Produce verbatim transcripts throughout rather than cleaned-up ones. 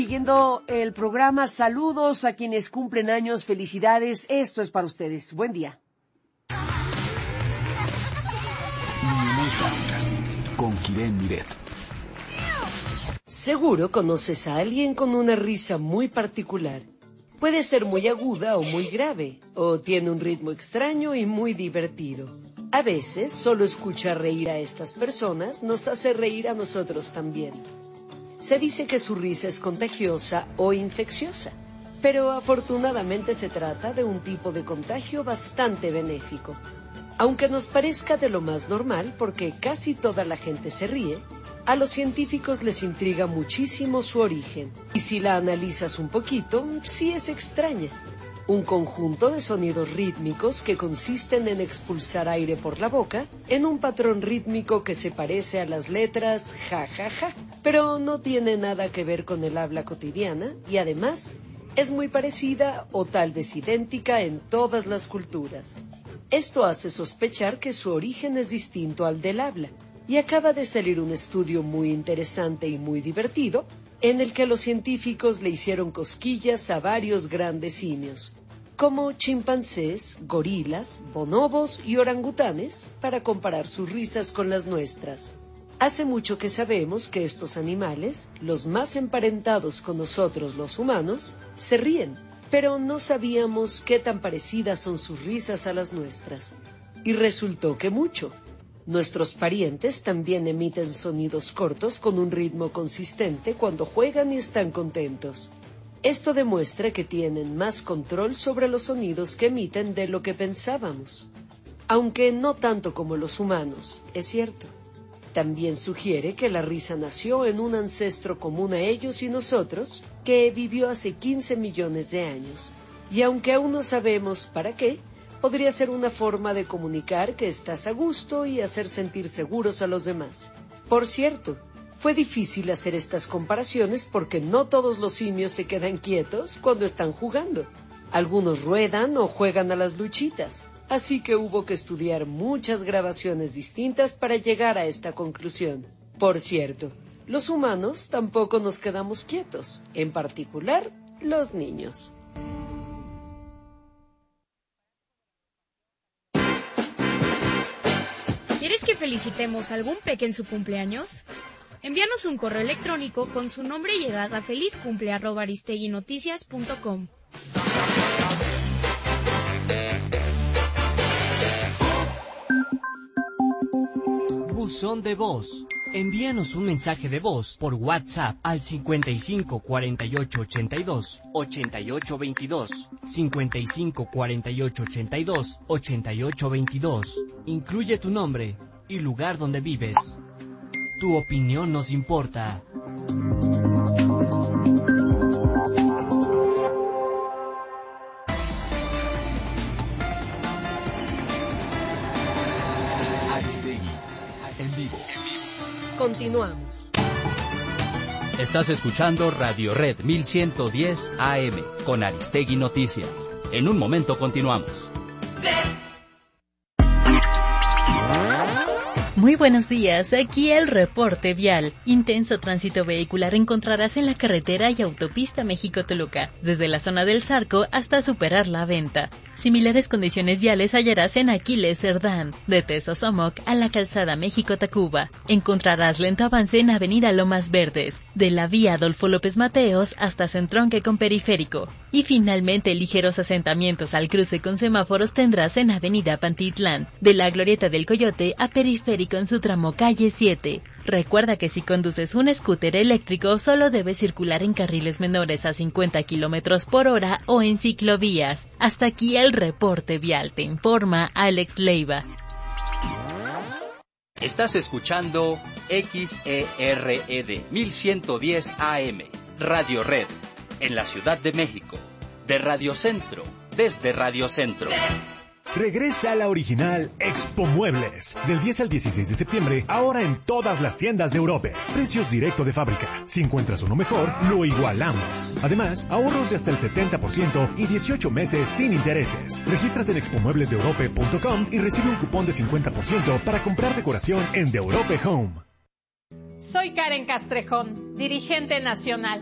Siguiendo el programa, saludos a quienes cumplen años, felicidades, esto es para ustedes. Buen día. Con Kiren Miret. Seguro conoces a alguien con una risa muy particular. Puede ser muy aguda o muy grave, o tiene un ritmo extraño y muy divertido. A veces, solo escuchar reír a estas personas nos hace reír a nosotros también. Se dice que su risa es contagiosa o infecciosa, pero afortunadamente se trata de un tipo de contagio bastante benéfico. Aunque nos parezca de lo más normal porque casi toda la gente se ríe, a los científicos les intriga muchísimo su origen. Y si la analizas un poquito, sí es extraña. Un conjunto de sonidos rítmicos que consisten en expulsar aire por la boca en un patrón rítmico que se parece a las letras ja, ja, ja, pero no tiene nada que ver con el habla cotidiana y además es muy parecida o tal vez idéntica en todas las culturas. Esto hace sospechar que su origen es distinto al del habla, y acaba de salir un estudio muy interesante y muy divertido, en el que los científicos le hicieron cosquillas a varios grandes simios, como chimpancés, gorilas, bonobos y orangutanes, para comparar sus risas con las nuestras. Hace mucho que sabemos que estos animales, los más emparentados con nosotros los humanos, se ríen, pero no sabíamos qué tan parecidas son sus risas a las nuestras. Y resultó que mucho. Nuestros parientes también emiten sonidos cortos con un ritmo consistente cuando juegan y están contentos. Esto demuestra que tienen más control sobre los sonidos que emiten de lo que pensábamos. Aunque no tanto como los humanos, es cierto. También sugiere que la risa nació en un ancestro común a ellos y nosotros, que vivió hace quince millones de años. Y aunque aún no sabemos para qué, podría ser una forma de comunicar que estás a gusto y hacer sentir seguros a los demás. Por cierto, fue difícil hacer estas comparaciones porque no todos los simios se quedan quietos cuando están jugando. Algunos ruedan o juegan a las luchitas. Así que hubo que estudiar muchas grabaciones distintas para llegar a esta conclusión. Por cierto, los humanos tampoco nos quedamos quietos, en particular los niños. ¿Quieres que felicitemos a algún peque en su cumpleaños? Envíanos un correo electrónico con su nombre y edad a felizcumple arroba aristeguinoticias punto com. Buzón de voz. Envíanos un mensaje de voz por WhatsApp al cincuenta y cinco cuarenta y ocho ochenta y dos ochenta y ocho veintidós, cincuenta y cinco cuarenta y ocho ochenta y dos ochenta y ocho veintidós. Incluye tu nombre y lugar donde vives. Tu opinión nos importa. En vivo. Continuamos. Estás escuchando Radio Red mil ciento diez A M con Aristegui Noticias. En un momento continuamos. Muy buenos días, aquí el reporte vial. Intenso tránsito vehicular encontrarás en la carretera y autopista México-Toluca, desde la zona del Zarco hasta superar la Venta. Similares condiciones viales hallarás en Aquiles Cerdán, de Tezosomoc a la calzada México-Tacuba. Encontrarás lento avance en Avenida Lomas Verdes, de la vía Adolfo López Mateos hasta su entronque con Periférico. Y finalmente ligeros asentamientos al cruce con semáforos tendrás en Avenida Pantitlán, de la Glorieta del Coyote a Periférico en su tramo calle siete. Recuerda que si conduces un scooter eléctrico solo debes circular en carriles menores a cincuenta kilómetros por hora o en ciclovías. Hasta aquí el reporte vial, te informa Alex Leiva. Estás escuchando X E R E D mil ciento diez A M, Radio Red, en la Ciudad de México, de Radio Centro, desde Radio Centro. Regresa a la original Expo Muebles. Del diez al dieciséis de septiembre, ahora en todas las tiendas de Europe. Precios directo de fábrica. Si encuentras uno mejor, lo igualamos. Además, ahorros de hasta el setenta por ciento y dieciocho meses sin intereses. Regístrate en expo muebles de europe punto com y recibe un cupón de cincuenta por ciento para comprar decoración en The Europe Home. Soy Karen Castrejón, dirigente nacional.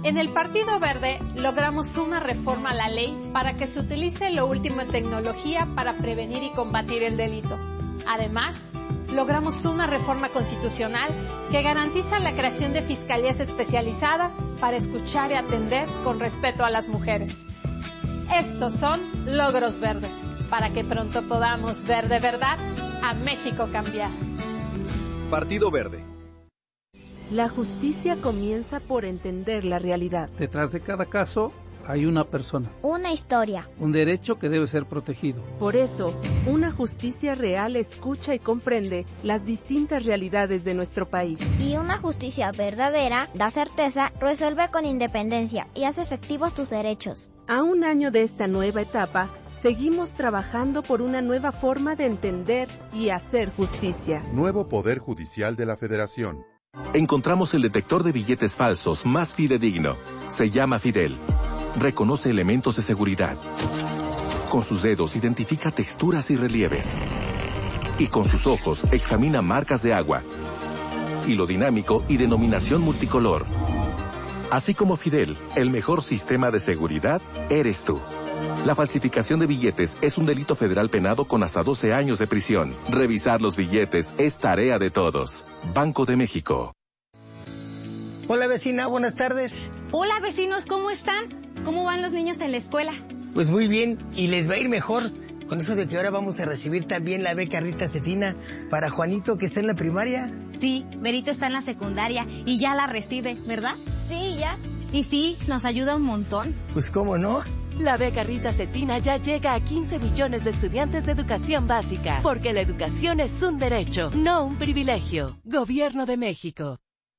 En el Partido Verde logramos una reforma a la ley para que se utilice lo último en tecnología para prevenir y combatir el delito. Además, logramos una reforma constitucional que garantiza la creación de fiscalías especializadas para escuchar y atender con respeto a las mujeres. Estos son logros verdes, para que pronto podamos ver de verdad a México cambiar. Partido Verde. La justicia comienza por entender la realidad. Detrás de cada caso hay una persona. Una historia. Un derecho que debe ser protegido. Por eso, una justicia real escucha y comprende las distintas realidades de nuestro país. Y una justicia verdadera da certeza, resuelve con independencia y hace efectivos tus derechos. A un año de esta nueva etapa, seguimos trabajando por una nueva forma de entender y hacer justicia. Nuevo Poder Judicial de la Federación. Encontramos el detector de billetes falsos más fidedigno. Se llama Fidel. Reconoce elementos de seguridad. Con sus dedos identifica texturas y relieves. Y con sus ojos examina marcas de agua. Hilo dinámico y denominación multicolor. Así como Fidel, el mejor sistema de seguridad eres tú. La falsificación de billetes es un delito federal penado con hasta doce años de prisión. Revisar los billetes es tarea de todos. Banco de México. Hola vecina, buenas tardes. Hola vecinos, ¿cómo están? ¿Cómo van los niños en la escuela? Pues muy bien, y les va a ir mejor. Con eso de que ahora vamos a recibir también la beca Rita Cetina para Juanito, que está en la primaria. Sí, Berito está en la secundaria y ya la recibe, ¿verdad? Sí, ya. Y sí, nos ayuda un montón. Pues cómo no. La beca Rita Cetina ya llega a quince millones de estudiantes de educación básica, porque la educación es un derecho, no un privilegio. Gobierno de México.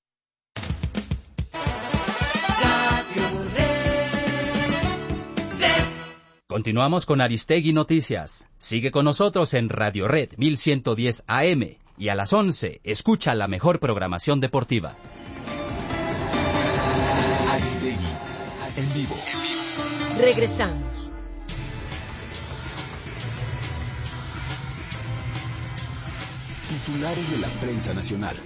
Continuamos con Aristegui Noticias. Sigue con nosotros en Radio Red mil ciento diez A M y a las once escucha la mejor programación deportiva. Aristegui, en vivo. Regresamos. Titulares de la prensa nacional.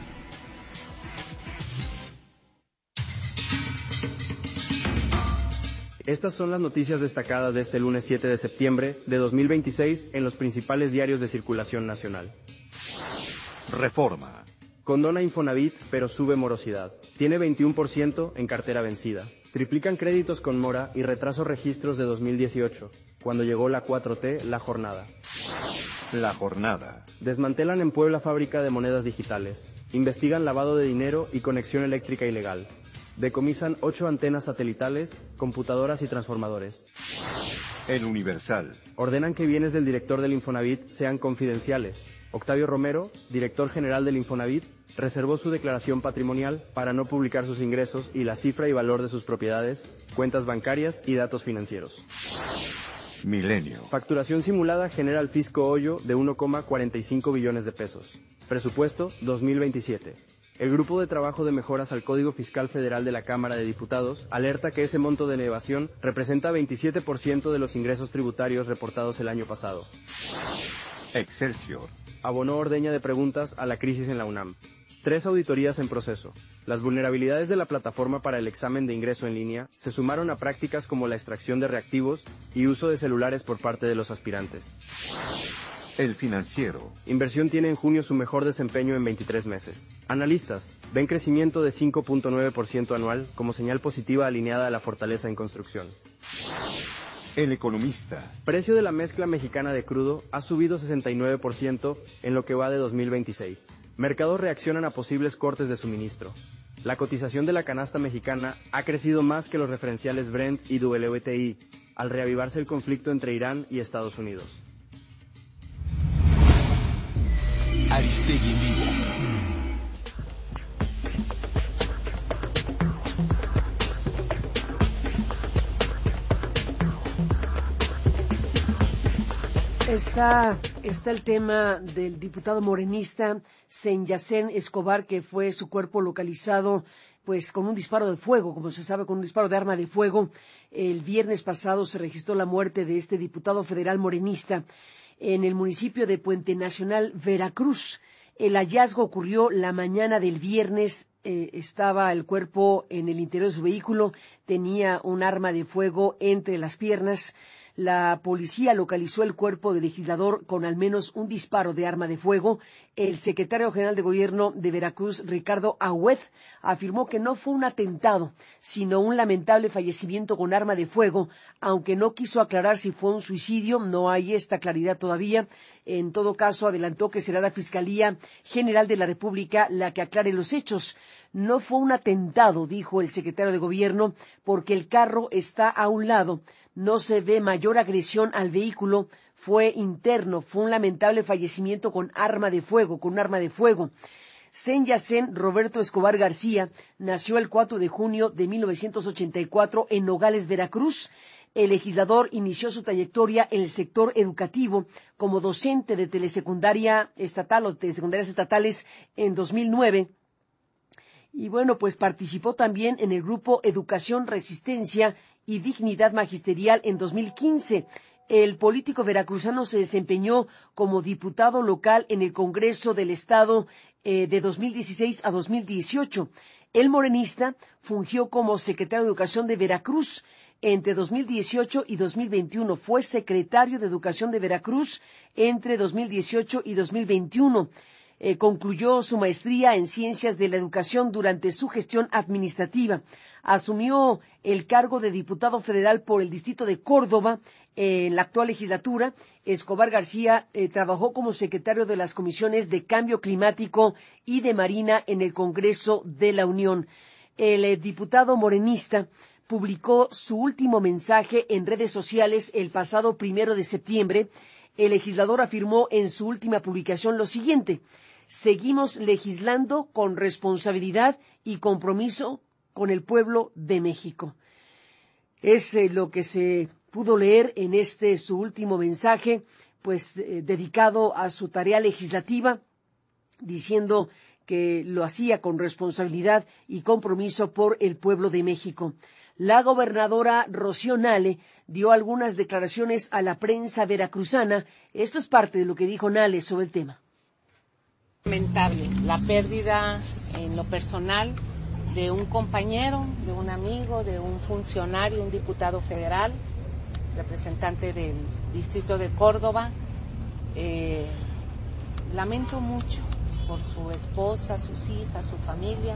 Estas son las noticias destacadas de este lunes siete de septiembre de dos mil veintiséis en los principales diarios de circulación nacional. Reforma. Condona Infonavit, pero sube morosidad. Tiene veintiuno por ciento en cartera vencida. Triplican créditos con mora y retraso registros de dos mil dieciocho, cuando llegó la cuatro T, la jornada. La jornada. Desmantelan en Puebla fábrica de monedas digitales. Investigan lavado de dinero y conexión eléctrica ilegal. Decomisan ocho antenas satelitales, computadoras y transformadores. El Universal. Ordenan que bienes del director del Infonavit sean confidenciales. Octavio Romero, director general del Infonavit, reservó su declaración patrimonial para no publicar sus ingresos y la cifra y valor de sus propiedades, cuentas bancarias y datos financieros. Milenio. Facturación simulada genera al fisco hoyo de uno coma cuarenta y cinco billones de pesos. Presupuesto dos mil veintisiete. El Grupo de Trabajo de Mejoras al Código Fiscal Federal de la Cámara de Diputados alerta que ese monto de evasión representa veintisiete por ciento de los ingresos tributarios reportados el año pasado. Excelsior. Abonó ordeña de preguntas a la crisis en la UNAM. Tres auditorías en proceso. Las vulnerabilidades de la plataforma para el examen de ingreso en línea se sumaron a prácticas como la extracción de reactivos y uso de celulares por parte de los aspirantes. El Financiero. Inversión tiene en junio su mejor desempeño en veintitrés meses. Analistas ven crecimiento de cinco punto nueve por ciento anual como señal positiva alineada a la fortaleza en construcción. El Economista. Precio de la mezcla mexicana de crudo ha subido sesenta y nueve por ciento en lo que va de dos mil veintiséis. Mercados reaccionan a posibles cortes de suministro. La cotización de la canasta mexicana ha crecido más que los referenciales Brent y W T I, al reavivarse el conflicto entre Irán y Estados Unidos. Aristegui en vivo. Está, está el tema del diputado morenista Senyacén Escobar, que fue su cuerpo localizado pues con un disparo de fuego, como se sabe, con un disparo de arma de fuego. El viernes pasado se registró la muerte de este diputado federal morenista en el municipio de Puente Nacional, Veracruz. El hallazgo ocurrió la mañana del viernes eh, estaba el cuerpo en el interior de su vehículo, tenía un arma de fuego entre las piernas. La policía localizó el cuerpo del legislador con al menos un disparo de arma de fuego. El secretario general de Gobierno de Veracruz, Ricardo Agüez, afirmó que no fue un atentado, sino un lamentable fallecimiento con arma de fuego, aunque no quiso aclarar si fue un suicidio. No hay esta claridad todavía. En todo caso, adelantó que será la Fiscalía General de la República la que aclare los hechos. No fue un atentado, dijo el secretario de Gobierno, porque el carro está a un lado. No se ve mayor agresión al vehículo, fue interno, fue un lamentable fallecimiento con arma de fuego, con un arma de fuego. Sen Yacen Roberto Escobar García nació el cuatro de junio de mil novecientos ochenta y cuatro en Nogales, Veracruz. El legislador inició su trayectoria en el sector educativo como docente de telesecundaria estatal o telesecundarias estatales en dos mil nueve. Y bueno, pues participó también en el grupo Educación, Resistencia y Dignidad Magisterial en dos mil quince. El político veracruzano se desempeñó como diputado local en el Congreso del Estado eh, de dos mil dieciséis a dos mil dieciocho. El morenista fungió como secretario de Educación de Veracruz entre dos mil dieciocho y dos mil veintiuno. Fue secretario de Educación de Veracruz entre dos mil dieciocho y dos mil veintiuno. Eh, concluyó su maestría en Ciencias de la Educación durante su gestión administrativa. Asumió el cargo de diputado federal por el Distrito de Córdoba eh, en la actual legislatura. Escobar García eh, trabajó como secretario de las comisiones de Cambio Climático y de Marina en el Congreso de la Unión. El eh, diputado morenista publicó su último mensaje en redes sociales el pasado primero de septiembre. El legislador afirmó en su última publicación lo siguiente: seguimos legislando con responsabilidad y compromiso con el pueblo de México. Es eh, lo que se pudo leer en este su último mensaje, pues eh, dedicado a su tarea legislativa, diciendo que lo hacía con responsabilidad y compromiso por el pueblo de México. La gobernadora Rocío Nale dio algunas declaraciones a la prensa veracruzana. Esto es parte de lo que dijo Nale sobre el tema. Lamentable la pérdida en lo personal de un compañero, de un amigo, de un funcionario, un diputado federal, representante del Distrito de Córdoba. Eh, lamento mucho por su esposa, sus hijas, su familia.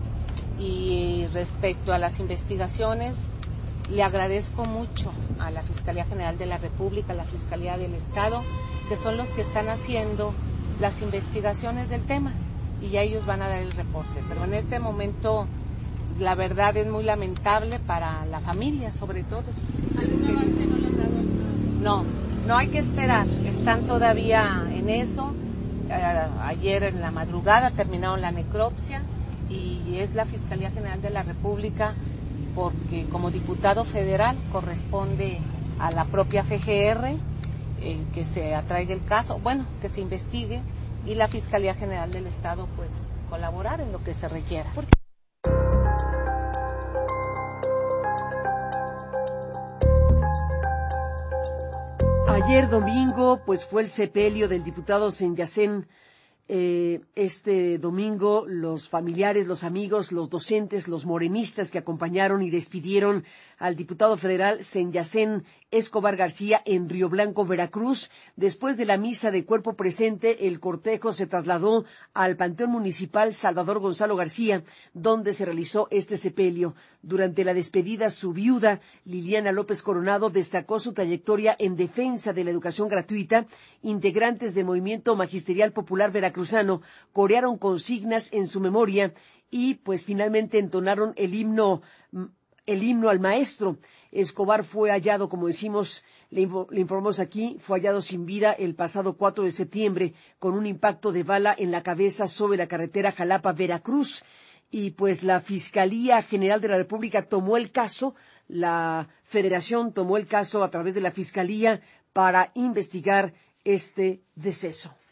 Y respecto a las investigaciones, le agradezco mucho a la Fiscalía General de la República, a la Fiscalía del Estado, que son los que están haciendo las investigaciones del tema, y ya ellos van a dar el reporte. Pero en este momento, la verdad es muy lamentable para la familia, sobre todo. ¿Alguna base no le han dado? No, no hay que esperar, están todavía en eso. Eh, ayer en la madrugada terminaron la necropsia, y es la Fiscalía General de la República, porque como diputado federal corresponde a la propia F G R eh, que se atraiga el caso, bueno, que se investigue, y la Fiscalía General del Estado pues colaborar en lo que se requiera. Ayer domingo pues fue el sepelio del diputado Sen Yacen. Eh, este domingo los familiares, los amigos, los docentes, los morenistas que acompañaron y despidieron al diputado federal Sen Yacen Escobar García en Río Blanco, Veracruz. Después de la misa de cuerpo presente, el cortejo se trasladó al Panteón Municipal Salvador Gonzalo García, donde se realizó este sepelio. Durante la despedida, su viuda, Liliana López Coronado, destacó su trayectoria en defensa de la educación gratuita. Integrantes del Movimiento Magisterial Popular Veracruzano corearon consignas en su memoria y pues finalmente entonaron el himno el himno al maestro. Escobar fue hallado, como decimos, le, info, le informamos aquí, fue hallado sin vida el pasado cuatro de septiembre con un impacto de bala en la cabeza sobre la carretera Jalapa-Veracruz. Y pues la Fiscalía General de la República tomó el caso, la Federación tomó el caso a través de la Fiscalía para investigar este deceso.